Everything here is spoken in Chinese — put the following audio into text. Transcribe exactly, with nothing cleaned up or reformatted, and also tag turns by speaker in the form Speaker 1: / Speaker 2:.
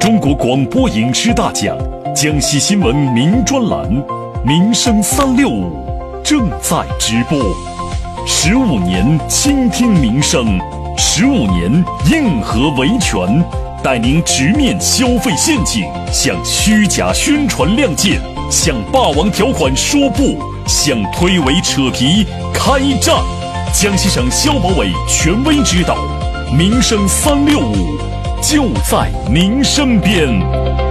Speaker 1: 中国广播影视大奖、江西新闻名专栏《民生三六五》正在直播。十五年倾听民生，十五年硬核维权，带您直面消费陷阱，向虚假宣传亮剑，向霸王条款说不，向推诿扯皮开战。江西省消保委权威指导，民生三六五就在您身边。